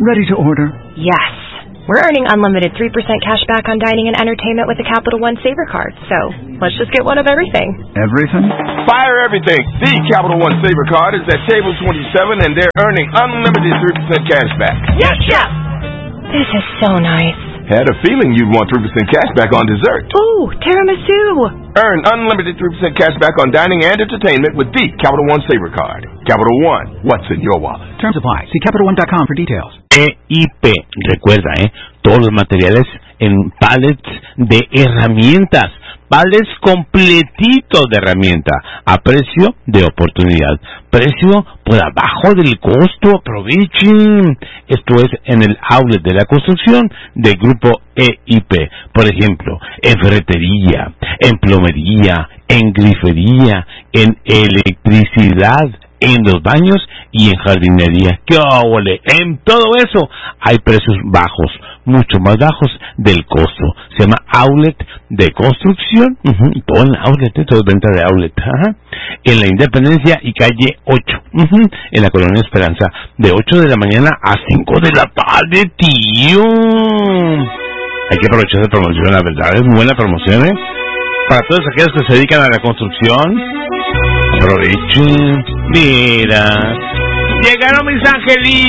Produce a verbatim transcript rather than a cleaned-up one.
Ready to order? Yes. We're earning unlimited three percent cash back on dining and entertainment with the Capital One Saver Card, so let's just get one of everything. Everything? Fire everything! The Capital One Saver Card is at table twenty-seven, and they're earning unlimited three percent cash back. Yes, Chef! This is so nice. Had a feeling you'd want three percent cash back on dessert. Ooh, tiramisu! Earn unlimited three percent cash back on dining and entertainment with the Capital One Saver Card. Capital One, what's in your wallet? Terms apply. See Capital One dot com for details. E I P, recuerda, ¿eh? Todos los materiales en pallets de herramientas, pallets completitos de herramienta, a precio de oportunidad, precio por abajo del costo, aprovechen. Esto es en el outlet de la construcción del grupo E I P, por ejemplo, en ferretería, en plomería, en grifería, en electricidad, en los baños y en jardinería. ¡Qué óvole! En todo eso hay precios bajos, mucho más bajos del costo. Se llama outlet de construcción. Uh-huh. Todo en outlet, todo es venta de outlet. Ajá. En la Independencia y calle ocho. Uh-huh. En la Colonia Esperanza, de ocho de la mañana a cinco de la tarde, tío. Hay que aprovechar esa promoción, la verdad. Es buena promoción, ¿eh? Para todos aquellos que se dedican a la construcción. Aprovechen. Mira. Llegaron mis angelitos.